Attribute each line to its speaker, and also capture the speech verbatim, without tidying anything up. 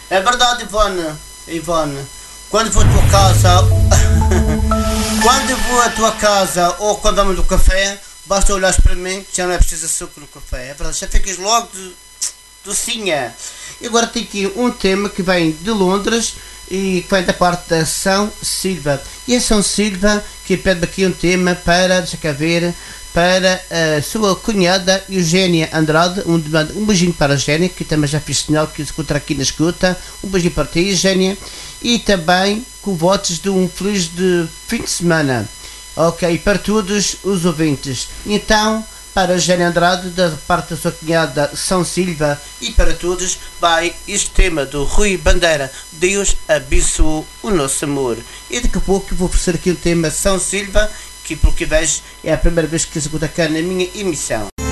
Speaker 1: É verdade, Ivone. Ivone, quando vou à tua casa, quando vou à tua casa ou quando vamos no café, basta olhar para mim que já não é preciso açúcar no café. É verdade, já ficas logo de docinha. E agora tem aqui um tema que vem de Londres e que vem da parte da São Silva. E a São Silva que pede aqui um tema para, deixa cá ver, para a sua cunhada Eugénia Andrade. Um, um beijinho para a Eugénia, que também já fiz sinal que se encontra aqui na escuta. Um beijinho para ti, Eugénia. E também com votos de um feliz de fim de semana. Ok, para todos os ouvintes. Então, para a Eugénia Andrade, da parte da sua cunhada São Silva, e para todos, vai este tema do Rui Bandeira, Deus abençoe o nosso amor. E daqui a pouco eu vou oferecer aqui o tema São Silva, que pelo que vejo é a primeira vez que se escuta cá na minha emissão.